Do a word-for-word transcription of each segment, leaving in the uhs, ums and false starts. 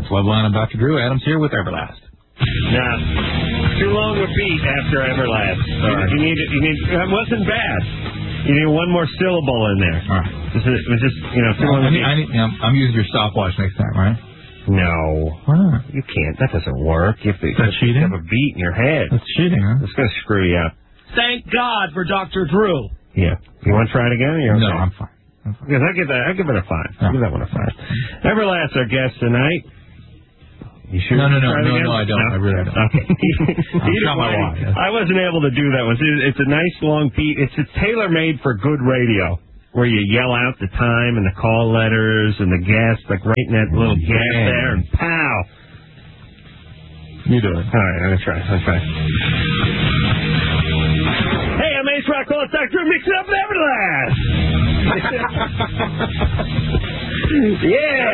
Love Line on Doctor Drew. Adam's here with Everlast. Nah, too long a beat after Everlast. Right. You need, you need, that wasn't bad. You need one more syllable in there. All right. This is, it was just, you know, too long I a need, beat. I need, you know, I'm using your stopwatch next time, right? No. Why not? You can't. That doesn't work. You have to, That's you cheating? have a beat in your head. That's cheating, huh? It's going to screw you up. Thank God for Doctor Drew. Yeah. You want to try it again? You're okay? No, I'm fine. I'm fine. Because I give that, I give it a five. I give that one a five. Everlast, our guest tonight. You sure? No, no, no, try it no, again? no, I don't. No? I really don't. Okay. Either way, way, I wasn't able to do that one. It's a nice long beat. It's it's tailor-made for good radio, where you yell out the time and the call letters and the guest, like right in that little gap Yeah. there, and pow. You do it. All right, I'm gonna try. I'm gonna try. Hey, I'm Ace Rock. Call it Doctor Mix It Up with Everlast. Yeah,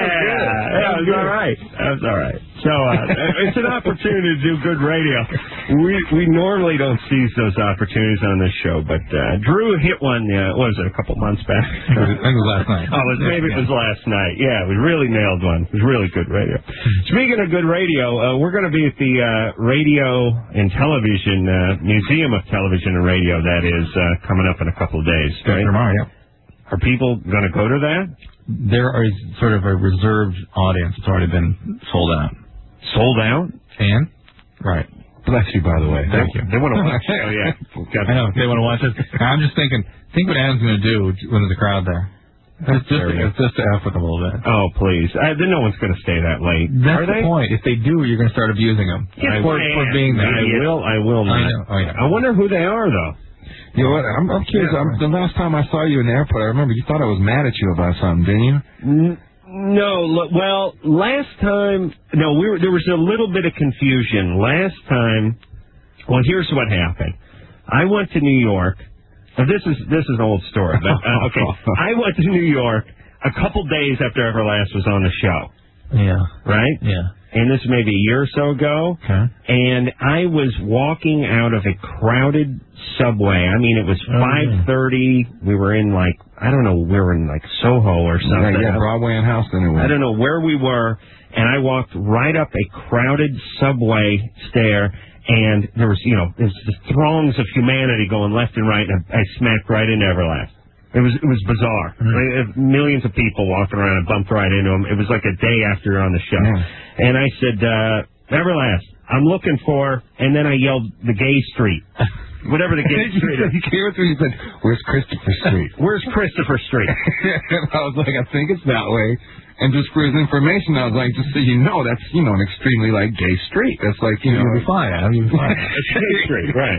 that was all right. That was all right. So uh, it's an opportunity to do good radio. We we normally don't seize those opportunities on this show, but uh, Drew hit one. Uh, what was it? A couple months back. I think it was last night. Oh, it was, maybe it was last night. Yeah, we really nailed one. It was really good radio. Speaking of good radio, uh, we're going to be at the uh, Radio and Television uh, Museum of Television and Radio. That is uh, coming up in a couple of days. Right? Tomorrow, yeah. Are people going to go to that? There is sort of a reserved audience. It's already been sold out. Sold out? And? Right. Bless you, by the way. Thank you. They want to watch. Oh, yeah. I know. They want to watch it. I'm just thinking, think what Adam's going to do when there's a crowd there. Just, just, it's just to F with them a little bit. Oh, please. I, then no one's going to stay that late. That's Are the they? point. If they do, you're going to start abusing them. Yes, for, I for am. being there. I will. I will not. I know. Oh, yeah. I wonder who they are, though. You know what? I'm, I'm curious. Yeah. I'm, the last time I saw you in the airport, I remember you thought I was mad at you about something, didn't you? N- no. Look, well, last time, no, we were, there was a little bit of confusion. Last time, well, here's what happened. I went to New York. Now, this is this is an old story, but uh, okay. I went to New York a couple days after Everlast was on the show. Yeah. Right? Yeah. And this may be a year or so ago. Okay. And I was walking out of a crowded subway. I mean, it was Oh, five thirty. We were in, like, I don't know, we were in, like, Soho or something. Yeah, yeah, Broadway and Houston. It was. I don't know where we were. And I walked right up a crowded subway stair. And there was, you know, there was just throngs of humanity going left and right. And I smacked right into Everlast. It was it was bizarre. Mm-hmm. Like, millions of people walking around. I bumped right into them. It was like a day after you're on the show. Yeah. And I said, uh, Everlast, I'm looking for, and then I yelled, the gay street. Whatever the gay street is. He came up to me and said, where's Christopher Street? Where's Christopher Street? And I was like, I think it's that way. And just for his information, I was like, just so you know, that's, you know, an extremely, like, gay street. That's like, you know. You'll be fine, Adam. You'll be fine. It's gay street, right.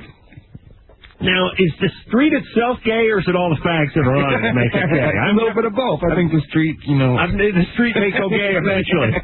Now, is the street itself gay, or is it all the fags that are on it that make it gay? I'm a little bit of both. I think the street, you know. I'm, the street may go gay eventually.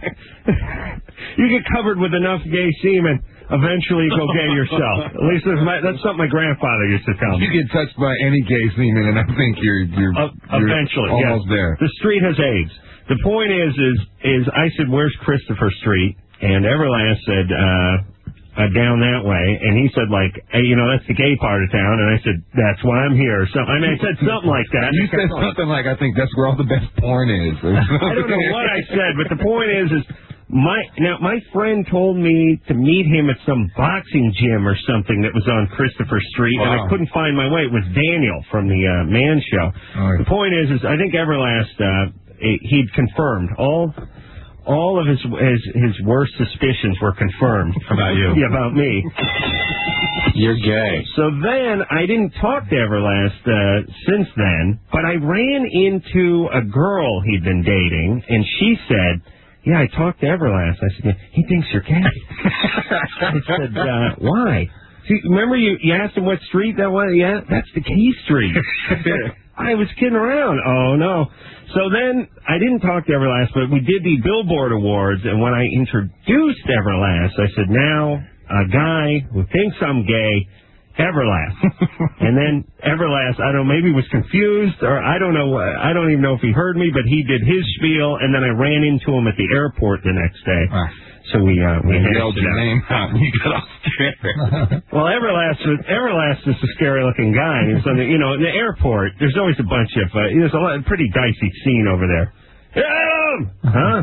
You get covered with enough gay semen, eventually you go gay yourself. At least that's, my, that's something my grandfather used to tell me. You get touched by any gay semen, and I think you're you're, Uh, you're eventually, almost yes. there. The street has AIDS. The point is, is, is I said, where's Christopher Street? And Everlast said, uh, uh, down that way. And he said, like, hey, you know, that's the gay part of town. And I said, that's why I'm here. So, I mean, I said something like that. You said something like, I think that's where all the best porn is. I don't know what I said, but the point is, is my now my friend told me to meet him at some boxing gym or something that was on Christopher Street, Wow. and I couldn't find my way. It was Daniel from the uh, Man Show. Right. The point is, is I think Everlast uh, he'd confirmed all. All of his, his his worst suspicions were confirmed About you. Yeah, about me. You're gay. So then I didn't talk to Everlast uh, since then, but I ran into a girl he'd been dating, and she said, yeah, I talked to Everlast. I said, he thinks you're gay. I said, uh, why? See, remember you, you asked him what street that was? Yeah, that's the Key Street. I was kidding around. Oh, no. So then I didn't talk to Everlast, but we did the Billboard Awards, and when I introduced Everlast, I said, now a guy who thinks I'm gay, Everlast. And then Everlast, I don't know, maybe was confused, or I don't know, I don't even know if he heard me, but he did his spiel, and then I ran into him at the airport the next day. Ah. So we uh, we You hashed yelled it your out. name out and you got all scared. Well, Everlast, was, Everlast is a scary-looking guy. So, you know, in the airport, there's always a bunch of, uh, there's a lot, pretty dicey scene over there. Adam! Huh?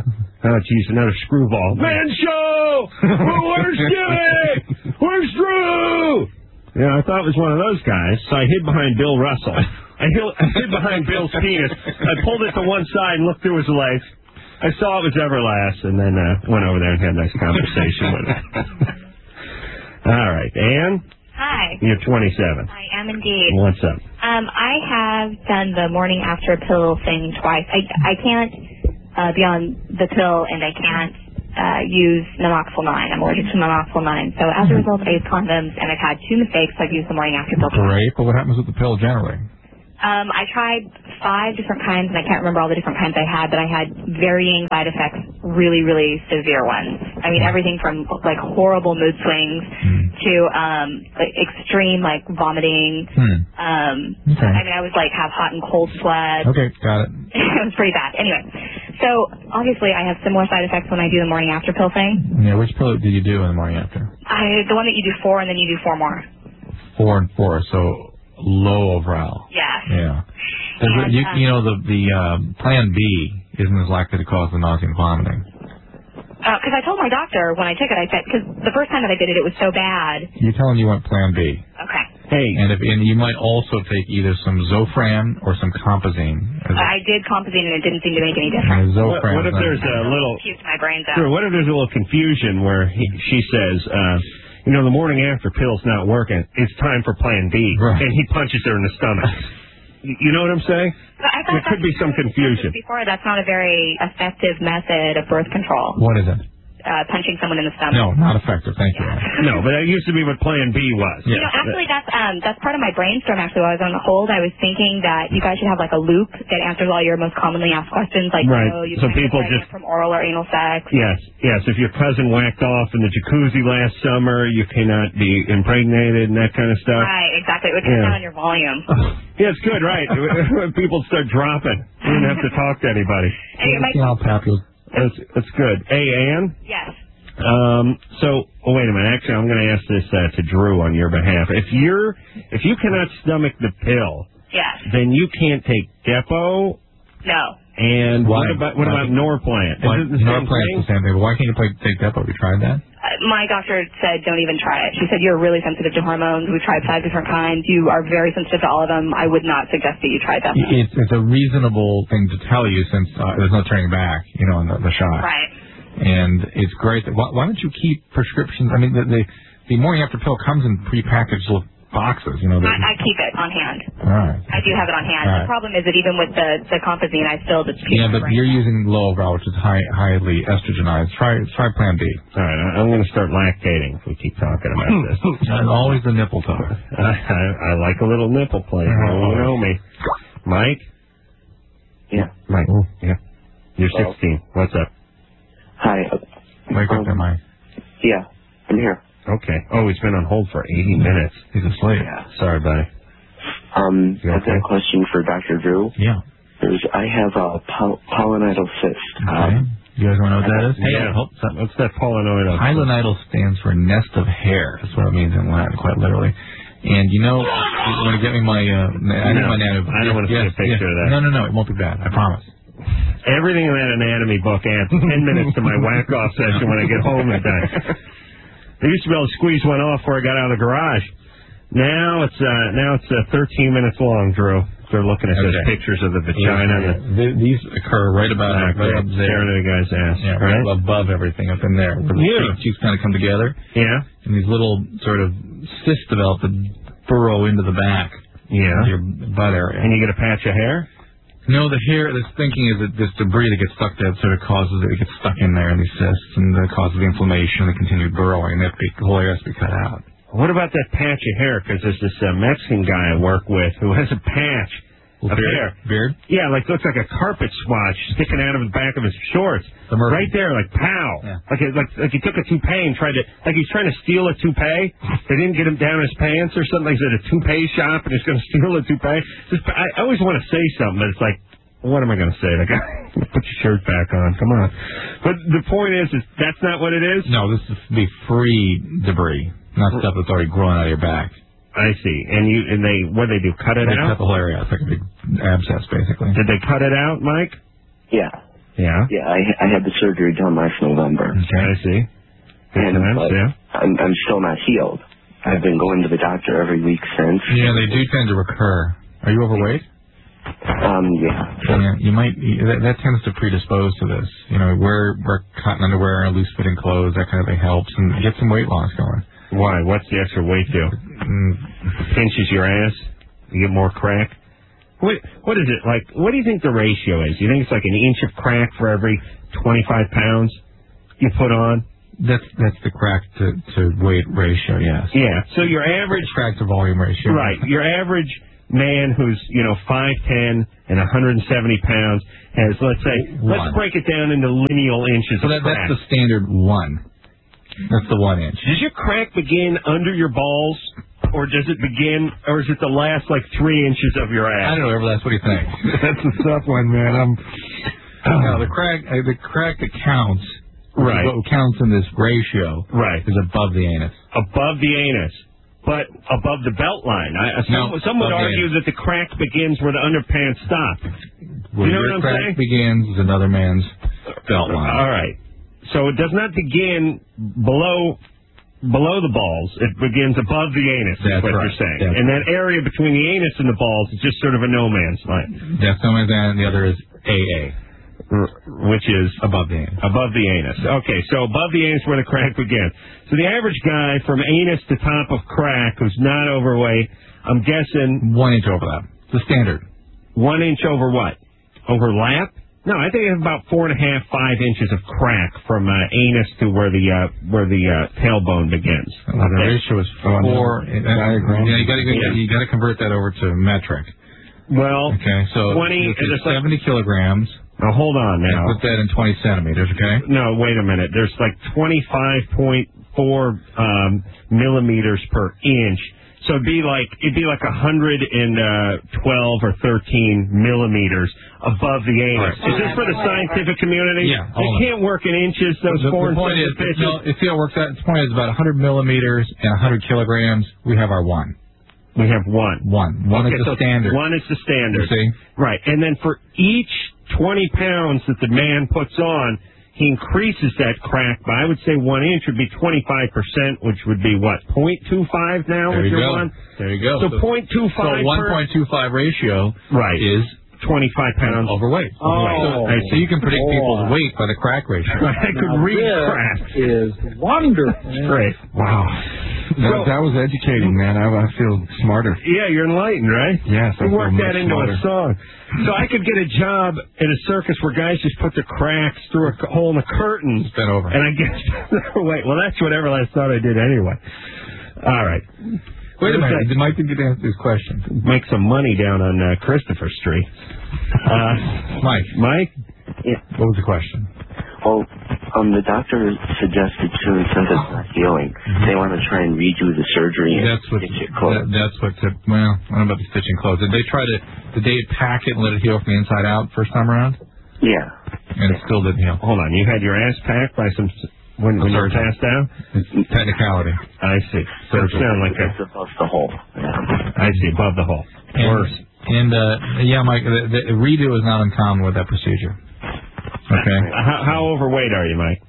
Oh, geez, another screwball. Man show! Where's Jimmy? Where's Drew? Yeah, I thought it was one of those guys, so I hid behind Bill Russell. I hid, I hid behind Bill's penis. I pulled it to one side and looked through his legs. I saw it was Everlast, and then uh, went over there and had a nice conversation with him. All right, Ann? Hi. You're twenty-seven. I am indeed. What's up? Um, I have done the morning after pill thing twice. I, I can't uh, be on the pill, and I can't uh, use Naloxone nine. I'm allergic to Naloxone nine. So as a result, I use condoms, and I've had two mistakes. I've used the morning after pill twice. Great, but what happens with the pill generally? Um, I tried five different kinds, and I can't remember all the different kinds I had, but I had varying side effects, really, really severe ones. I mean, everything from, like, horrible mood swings hmm. to um, like, extreme, like, vomiting. Hmm. Um, okay. I mean, I was, like, have hot and cold sweat. Okay, got it. It was pretty bad. Anyway, so, obviously, I have similar side effects when I do the morning after pill thing. Yeah, which pill did you do in the morning after? I, the one that you do four, and then you do four more. Four and four, so... low overall. Yeah. Yeah. And, you, um, you know, the the uh, Plan B isn't as likely to cause the nausea and vomiting. Because uh, I told my doctor when I took it, I said, because the first time that I did it, it was so bad. You tell him you want Plan B. Okay. Hey. And if and you might also take either some Zofran or some Compazine. I did Compazine, and it didn't seem to make any difference. What, what if there's a little... Confused my brains out. Sure, what if there's a little confusion where he, she says... Uh, You know, the morning after pill's not working. It's time for Plan B. Right. And he punches her in the stomach. You know what I'm saying? I there could be some confusion. Before, that's not a very effective method of birth control. What is it? Uh, punching someone in the stomach. No, not effective. Thank you. No, but that used to be what Plan B was. You know, actually, that's um, that's part of my brainstorm. Actually, while I was on the hold, I was thinking that you guys should have like a loop that answers all your most commonly asked questions, like, right. oh, you so people just from oral or anal sex. Yes, yes. If your cousin whacked off in the jacuzzi last summer, you cannot be impregnated and that kind of stuff. Right, exactly. It would cut yeah. down on your volume. Yeah, it's good, right? When people start dropping, you don't have to talk to anybody. Hey, yeah, I'll that's that's good. Hey, Ann. Yes. Um, so, oh, wait a minute. Actually, I'm going to ask this uh, to Drew on your behalf. If you're, if you cannot stomach the pill, yes, then you can't take Depo. No. And why? what about what why? about Norplant? Why? Is it the same Norplant's the same thing. But why can't you play, take Depo? Have you tried that? Uh, my doctor said don't even try it. She said you're really sensitive to hormones. We've tried five different kinds. You are very sensitive to all of them. I would not suggest that you try Depo. It's, it's a reasonable thing to tell you since uh, there's no turning back, you know, in the, the shot. Right. And it's great. That, why, why don't you keep prescriptions? I mean, the the, the morning after pill comes in prepackaged little boxes. You know. I, I keep it on hand. All right. I do have it on hand. All the right. problem is that even with the the Compazine, I still just keep yeah, but right you're now. using low overall, which is high, highly estrogenized. Try try Plan B. All right, I'm going to start lactating if we keep talking about this. And always the nipple talk. I, I, I like a little nipple play. Oh. You know me, Mike. Yeah, Mike. Ooh. Yeah, you're sixteen. What's up? Hi. Wake up there, Mike. Yeah, I'm here. Okay. Oh, he's been on hold for eighty minutes. He's asleep. Yeah. Sorry, buddy. Um, You I've okay? got a question for Doctor Drew. Yeah. There's, I have a pol- polynidal cyst. Okay. Um, You guys want to know what that is? Yeah. Hold, hold, What's that polynidal? Pilonidal stands for nest of hair. That's what it means in Latin, quite literally. And you know, you want to get me my, uh, I need No, my anatomy. I don't want to yes, see a picture yes. of that. No, no, no, it won't be bad. I promise. Everything in that anatomy book adds ten minutes to my whack-off session when I get home at night. I used to be able to squeeze one off before I got out of the garage. Now it's uh, now it's uh, thirteen minutes long, Drew. They're looking at those Okay. pictures of the vagina. Yeah, yeah. These occur right about uh, right up there. Staring at a guy's ass. Yeah, right? right above everything up in there. Where the Yeah. cheeks kind of come together. Yeah. And these little sort of cysts develop that burrow into the back. Yeah. Of your butt area. And you get a patch of hair? No, the hair, this thinking is that this debris that gets stuck there sort of causes it to get stuck in there in these cysts, and that causes the inflammation and the continued burrowing. That the whole area has to be cut out. What about that patch of hair? Because there's this uh, Mexican guy I work with who has a patch of beard? hair. Beard? Yeah, like looks like a carpet swatch sticking out of the back of his shorts. The Murphy. Right there, like pow. Yeah. Like, it, like like he took a toupee and tried to, like he's trying to steal a toupee. They didn't get him down his pants or something. He's at a toupee shop and he's going to steal a toupee. Just, I always want to say something, but it's like, what am I going to say? Like, put your shirt back on. Come on. But the point is, is that's not what it is? No, this is the free debris, not stuff that's already growing out of your back. I see. And you and they, what do they do, cut it They out? cut the whole area out. It's like a big abscess, basically. Did they cut it out, Mike? yeah. Yeah. Yeah, I I had the surgery done last November. Okay, I see. Good And times, but yeah. I'm I'm still not healed. I've been going to the doctor every week since. Yeah, they do tend to recur. Are you overweight? Um, yeah. Yeah, you might. That, that tends to predispose to this. You know, wear wear cotton underwear, loose fitting clothes, that kind of thing helps, and get some weight loss going. Why? What's the extra weight do? Mm. Pinches your ass? You get more crack? What What is it like? What do you think the ratio is? You think it's like an inch of crack for every twenty-five pounds you put on? That's that's the crack to, to weight ratio, yes. Yeah. So your average crack to volume ratio. Right. Your average man who's, you know, five ten and one hundred seventy pounds has, let's say, One. let's break it down into lineal inches So of that, crack. that's the standard one. That's the one inch. Does your crack begin under your balls, or does it begin, or is it the last, like, three inches of your ass? I don't know, Everlast, what do you think? That's a tough one, man. I'm. No, the crack, uh, the crack that counts, which is Right. what counts in this ratio, Right. is above the anus. Above the anus. But above the belt line. I, some, No, some would above the argue anus. that the crack begins where the underpants stop. Where you know your what I'm crack saying? begins is another man's belt line. All right. So it does not begin below below the balls. It begins above the anus, is That's what right. you're saying. That's and that area between the anus and the balls is just sort of a no man's land, That's no man's and the other is A A, which is above the anus. above the anus. Okay, so above the anus where the crack begins. So the average guy from anus to top of crack who's not overweight, I'm guessing One inch overlap. The standard. one inch over what? Over lap? No, I think it's about four and a half, five inches of crack from uh, anus to where the uh, where the uh, tailbone begins. Well, the ratio is Oh, no. four. uh, Diagram. Yeah, you got to Yeah. you got to convert that over to metric. Well, Okay, so twenty. if it's It's like, seventy kilograms. now hold on now. Put that in twenty centimeters. Okay. No, wait a minute. There's like twenty-five point four um, millimeters per inch. So it'd be like it'd be like one hundred twelve or thirteen millimeters above the anus. Right. Is this for the scientific community? Yeah, They hold on. can't work in inches. Those The, foreign the point is, bitches. no, if it works out, the point is about one hundred millimeters and one hundred kilograms. We have our one. We have one. One. One Okay, is the so standard. One is the standard. You see? Right. And then for each twenty pounds that the man puts on, he increases that crack by, I would say one inch would be twenty-five percent, which would be what, zero point two five now There with you your go. one? There you go. So zero point two So five one per point two five ratio Right. is twenty-five pounds. overweight. Oh. Overweight. So, so you can predict boy. people's weight by the crack ratio. I could Now read this crack. is wonderful. Great. Wow. That, that was educating, man. I, I feel smarter. Yeah, you're enlightened, right? Yes, I You feel work much that into smarter. a song. So I could get a job at a circus where guys just put the cracks through a c- hole in the curtains. Bent over. And I guess, wait, well, that's what Everlast thought I did anyway. All right. Wait a minute. Mike didn't answer this question. Make some money down on uh, Christopher Street. Uh, Mike, Mike? Yeah. what was the question? Well, um, the doctor suggested soon since it's not healing, they want to try and redo the surgery and That's what. stitch it closed. That, that's what. The, well, I don't know about the stitching close. Did they try to? Did they pack it and let it heal from the inside out first time around? Yeah. And it still didn't heal. Hold on. You had your ass packed by some... When, when you were passed out? It's technicality. I see. So it sounded like a... It's above the hole. Yeah. I see. Above the hole. And, Worse. And uh, yeah, Mike, the, the redo is not uncommon with that procedure. Okay. How, how overweight are you, Mike?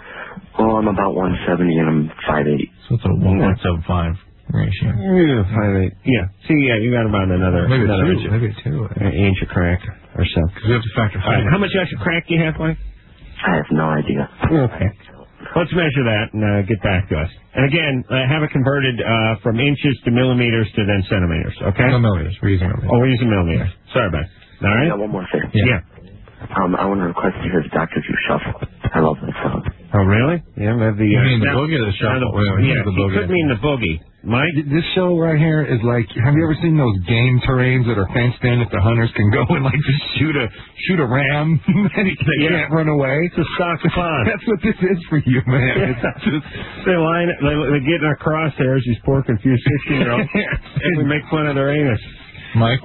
Well, I'm about one seventy and I'm five eight. So it's a one point seven five ratio. Yeah, five eight. Yeah. See, yeah, you got about another, Maybe another two. Maybe two. an inch of crack or so. Because we have to factor All right. height. How much extra crack do you have, Mike? I have no idea. Okay. Let's measure that and uh, get back to us. And again, uh, have it converted uh, from inches to millimeters to then centimeters, okay? No millimeters. We're using millimeters. Oh, we're using millimeters. Sorry about it. All right? Yeah, one more thing. Yeah. Um, I want to request to hear the Doctor Drew Shuffle. I love that song. Oh, really? Yeah, we have the... You Uh, mean the now- boogie or the now shuffle? the- Well, he yeah, means the he boogie. could mean the boogie. Mike? This show right here is like, have you ever seen those game terrains that are fenced in that the hunters can go and like just shoot a shoot a ram and they Yeah. can't run away? It's a stock pond. That's what this is for you, man. Yeah. It's just, They line it, they, they get in our crosshairs, these poor confused sixteen-year-olds, and we make fun of their anus. Mike,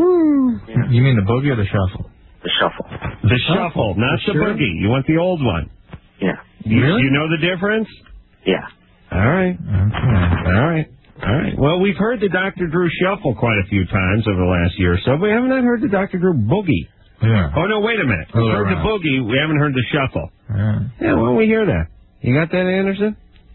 you mean the boogie or the shuffle? The Shuffle. The shuffle, not the Sure. boogie. You want the old one. Yeah. You, Really? you know the difference? Yeah. All right. Okay. All right. All right. Well, we've heard the Doctor Drew Shuffle quite a few times over the last year or so, but we have not heard the Doctor Drew Boogie. Yeah. Oh, no, wait a minute. We've heard the boogie. We haven't heard the shuffle. Yeah. Yeah, why don't we hear that? You got that, Anderson?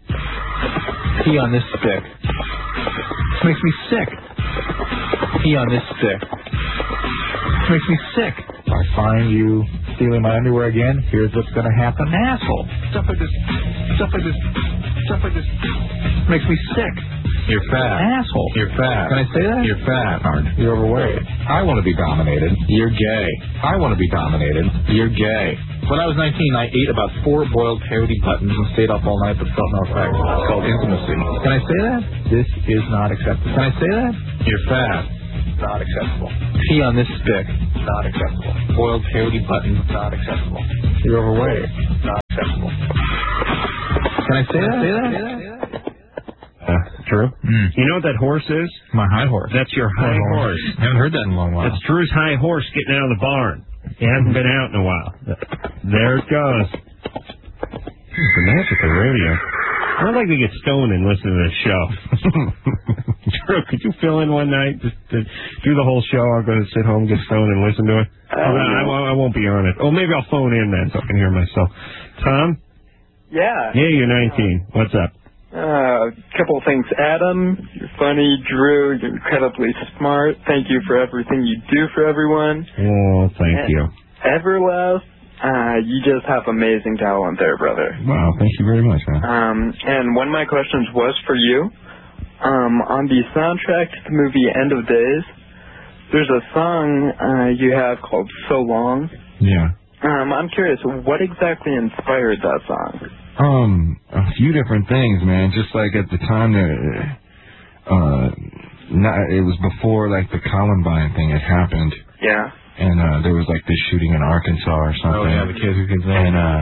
Pee on this stick. This makes me sick. Pee on this stick. This makes me sick. If I find you stealing my underwear again, here's what's going to happen. Asshole. Stuff like this. Stuff like this. Stuff like this. Makes me sick. You're fat. Asshole. You're fat. Can I say that? You're fat. Hard. You're overweight. I want to be dominated. You're gay. I want to be dominated. You're gay. When I was nineteen, I ate about four boiled peyote buttons and stayed up all night but felt no effect. It's called intimacy. Can I say that? This is not acceptable. Can I say that? You're fat. Not acceptable. Pee on this stick. Not acceptable. Boiled peyote buttons. Not acceptable. You're overweight. Not acceptable. Can I say that? Say that? Uh, true. Mm. You know what that horse is? My high horse. That's your high oh, horse. I haven't heard that in a long while. That's Drew's high horse getting out of the barn. He hasn't been out in a while. There it goes. The magic of radio. I'd like to get stoned and listen to this show. Drew, could you fill in one night just to do the whole show? I'll go to sit home, get stoned, and listen to it. Uh, I, I won't be on it. Oh, maybe I'll phone in then so I can hear myself. Tom? Yeah. Yeah, you're nineteen. What's up? A uh, couple of things. Adam, you're funny. Drew, you're incredibly smart. Thank you for everything you do for everyone. Oh, thank and you. Everlast, uh, you just have amazing talent there, brother. Wow, thank you very much, man. Um, and one of my questions was for you. Um, on the soundtrack to the movie End of Days, there's a song uh, you have called So Long. Yeah. Um, I'm curious, what exactly inspired that song? Um, a few different things, man. Just like at the time that, uh, not, it was before like the Columbine thing had happened. Yeah. And, uh, there was like this shooting in Arkansas or something. Oh, yeah, the kids who could And, uh,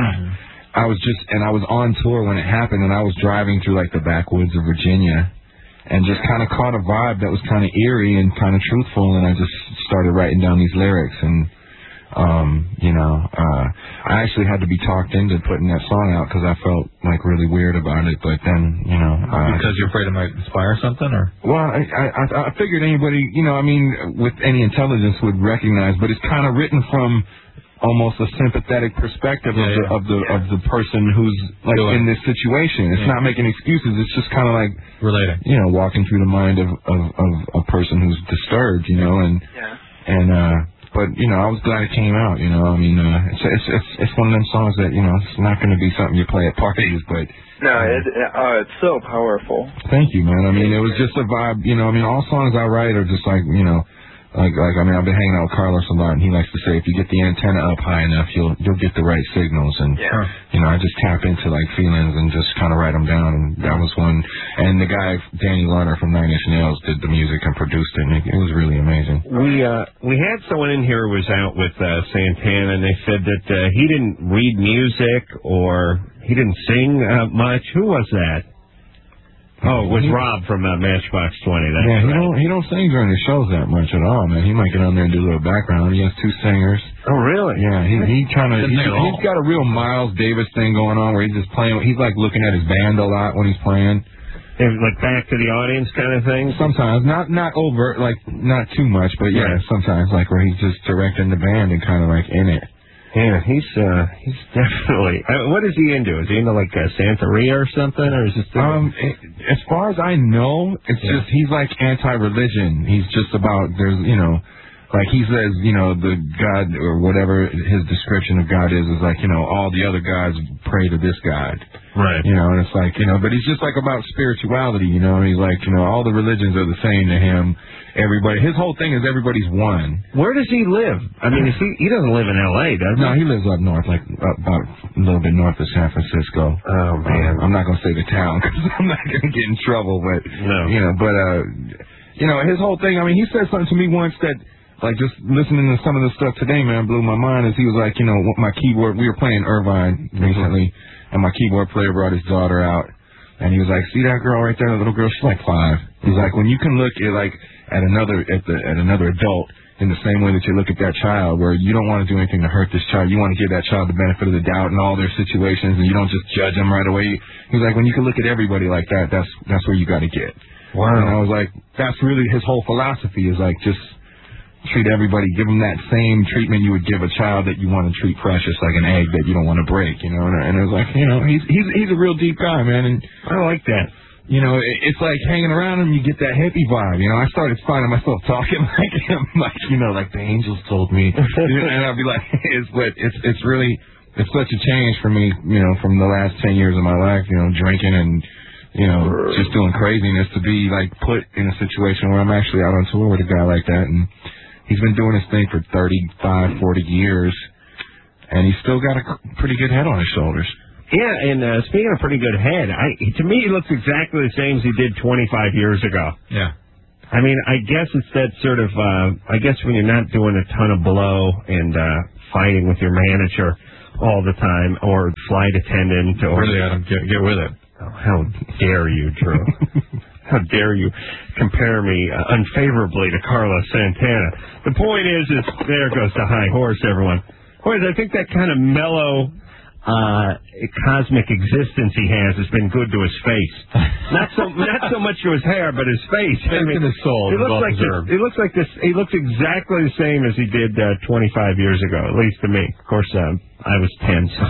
I was just, and I was on tour when it happened, and I was driving through like the backwoods of Virginia and just kind of caught a vibe that was kind of eerie and kind of truthful, and I just started writing down these lyrics. And Um, you know, uh, I actually had to be talked into putting that song out because I felt like really weird about it. But then, you know, uh, because you're afraid it might inspire something, or well, I, I I figured anybody, you know, I mean, with any intelligence would recognize. But it's kind of written from almost a sympathetic perspective yeah, of the yeah. of the yeah. of the person who's like Doing. in this situation. It's yeah. not making excuses. It's just kind of like relating, you know, walking through the mind of, of of a person who's disturbed, you know, and yeah. and. uh But, you know, I was glad it came out, you know. I mean, uh, it's, it's it's it's one of them songs that, you know, it's not going to be something you play at parties, but... No, it, uh, it's so powerful. Thank you, man. I mean, it was just a vibe, you know. I mean, all songs I write are just like, you know, like, like I mean, I've been hanging out with Carlos a lot, and he likes to say, if you get the antenna up high enough, you'll you'll get the right signals. And, yeah. you know, I just tap into, like, feelings and just kind of write them down, and that was one. And the guy, Danny Lerner from Nine Inch Nails, did the music and produced it, and it, it was really amazing. We uh, we had someone in here who was out with uh, Santana, and they said that uh, he didn't read music or he didn't sing uh, much. Who was that? Oh, it was Rob from uh, Matchbox twenty. That's yeah, he right. don't he don't sing during the shows that much at all, man. He might get on there and do a little background. He has two singers. Oh, really? Yeah, he he kind of he's, he's got a real Miles Davis thing going on where he's just playing. He's like looking at his band a lot when he's playing. Yeah, like back to the audience kind of thing. Sometimes, not not overt, like not too much, but yeah, yeah. sometimes like where he's just directing the band and kind of like in it. Yeah, he's uh, he's definitely. Uh, what is he into? Is he into like uh, Santeria or something, or is this? Um, it, as far as I know, it's yeah. just he's like anti-religion. He's just about there's you know, like he says you know the God or whatever his description of God is is like you know all the other gods pray to this God. Right. You know, and it's like you know, but he's just like about spirituality. You know, and he's like you know all the religions are the same to him. Everybody, his whole thing is everybody's one. Where does he live? I mean, is he he doesn't live in L A, does he? No, he lives up north, like up, about a little bit north of San Francisco. Oh man, um, I'm not gonna say the town because I'm not gonna get in trouble. But no, you know, but uh, you know, his whole thing. I mean, he said something to me once that, like, just listening to some of the stuff today, man, blew my mind. Is he was like, you know, my keyboard. We were playing Irvine recently, and my keyboard player brought his daughter out, and he was like, "See that girl right there, that little girl? She's like five." He's like, when you can look at like. at another at the at another adult in the same way that you look at that child, where you don't want to do anything to hurt this child. You want to give that child the benefit of the doubt in all their situations, and you don't just judge them right away. He's like, when you can look at everybody like that, that's that's where you got to get. Wow. And I was like, that's really his whole philosophy is like just treat everybody, give them that same treatment you would give a child that you want to treat precious, like an egg that you don't want to break, you know. And, and it was like, you know, he's he's he's a real deep guy, man, and I like that. You know, it, it's like hanging around him, you get that hippie vibe. You know, I started finding myself talking like him, like, you know, like the angels told me, and I'd be like, it's but it's it's really it's such a change for me, you know, from the last ten years of my life, you know, drinking and, you know, just doing craziness, to be like put in a situation where I'm actually out on tour with a guy like that. And he's been doing his thing for thirty-five, forty years, and he's still got a pretty good head on his shoulders. Yeah, and uh, speaking of pretty good head, I, to me he looks exactly the same as he did twenty-five years ago. Yeah. I mean, I guess it's that sort of, uh, I guess when you're not doing a ton of blow and uh, fighting with your manager all the time, or flight attendant, or... Really, Adam, get, get with it. Oh, how dare you, Drew. How dare you compare me uh, unfavorably to Carlos Santana. The point is, is there goes the high horse, everyone. Boys, I think that kind of mellow... Uh, cosmic existence he has has been good to his face. Not so, not so much to his hair, but his face. I mean, his soul. He looks like this, he looks like this. He looks exactly the same as he did uh, twenty-five years ago, at least to me. Of course, uh, I was ten, so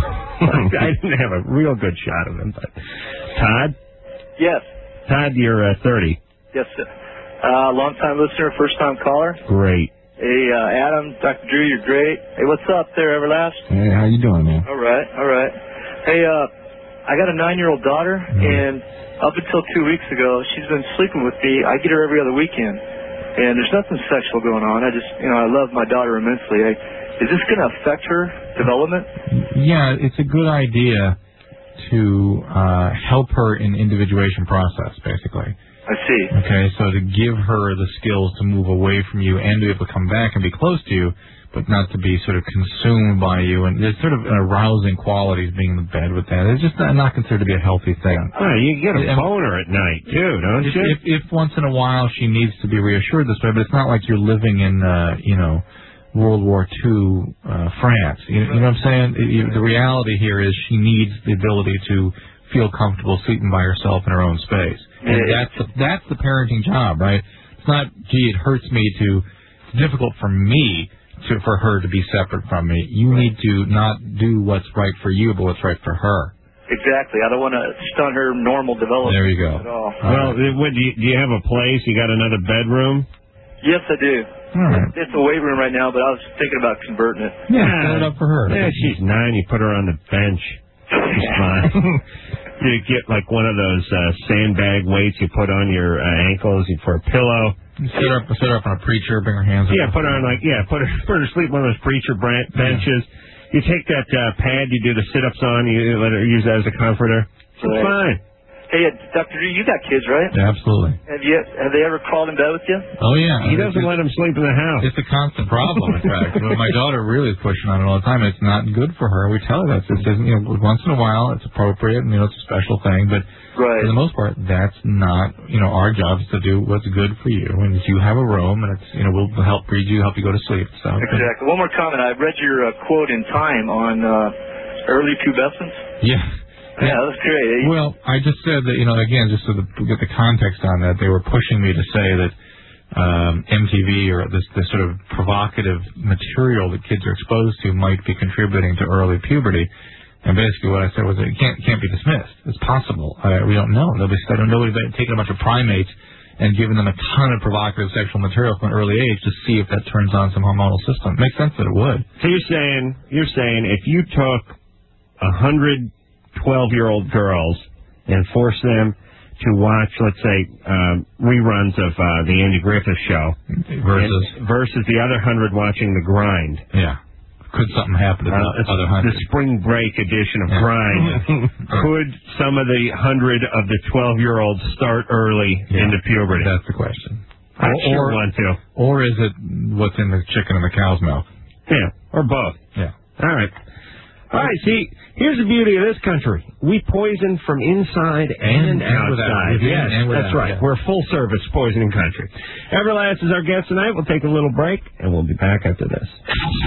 I didn't have a real good shot of him. But Todd, yes. Todd, you're uh, thirty. Yes, sir. Uh, long time listener, first time caller. Great. Hey, uh, Adam, Doctor Drew, you're great. Hey, what's up there, Everlast? Hey, how you doing, man? All right, all right. Hey, uh, I got a nine-year-old daughter, mm-hmm. and up until two weeks ago, she's been sleeping with me. I get her every other weekend, and there's nothing sexual going on. I just, you know, I love my daughter immensely. I, is this going to affect her development? Yeah, it's a good idea to uh, help her in the individuation process, basically. I see. Okay, so to give her the skills to move away from you and to be able to come back and be close to you, but not to be sort of consumed by you. And there's sort of an arousing qualities being in the bed with that. It's just not, not considered to be a healthy thing. Oh, you get a boner at night, too, don't if, you? If, if once in a while she needs to be reassured this way, but it's not like you're living in, uh, you know, World War Two uh, France. You, you know what I'm saying? It, the reality here is she needs the ability to feel comfortable sleeping by herself in her own space. And that's the, that's the parenting job, right? It's not, gee, it hurts me to, it's difficult for me to, for her to be separate from me. You need to not do what's right for you, but what's right for her. Exactly. I don't want to stun her normal development. There you go. At all. Well, uh, what, do, you, do you have a place? You got another bedroom? Yes, I do. All right. It's a weight room right now, but I was thinking about converting it. Yeah, set it up for her. Yeah, she's nine. You put her on the bench. She's fine. You get like one of those uh, sandbag weights you put on your uh, ankles for a pillow. You set her up, set her up on a preacher, bring her hands up. Yeah, put her on like yeah, put her put her to sleep on one of those preacher branch benches. Yeah. You take that uh, pad you do the sit-ups on, you let her use that as a comforter. It's right. Fine. Hey, Doctor Drew, you got kids, right? Yeah, absolutely. Have you? Have they ever crawled in bed with you? Oh, yeah. He doesn't let them sleep in the house. It's a constant problem, in fact. My daughter really is pushing on it all the time. It's not good for her. We tell her that. It says, you know, once in a while, it's appropriate, and, you know, it's a special thing. But right. for the most part, that's not, you know, our job is to do what's good for you. And if you have a room, and it's, you know, we'll help read you, help you go to sleep. So. Exactly. One more comment. I read your uh, quote in Time on uh, early pubescence. Yeah. Yeah, that was great. Well, I just said that, you know, again, just so to get the context on that, they were pushing me to say that um, M T V or this, this sort of provocative material that kids are exposed to might be contributing to early puberty. And basically what I said was that it can't, can't be dismissed. It's possible. Uh, we don't know. Nobody's nobody taken a bunch of primates and given them a ton of provocative sexual material from an early age to see if that turns on some hormonal system. It makes sense that it would. So you're saying, you're saying if you took a hundred twelve-year-old girls and force them to watch, let's say, um, reruns of uh, the Andy Griffith Show versus and, versus the other hundred watching The Grind. Yeah. Could something happen to uh, the other hundred? The spring break edition of yeah. Grind. Could some of the hundred of the twelve-year-olds start early yeah. into puberty? That's the question. I or, sure want to. Or is it what's in the chicken and the cow's mouth? Yeah, or both. Yeah. All right. All right, see, here's the beauty of this country. We poison from inside and, and outside. Yes, and that's right. Yeah. We're a full-service poisoning country. Everlast is our guest tonight. We'll take a little break, and we'll be back after this.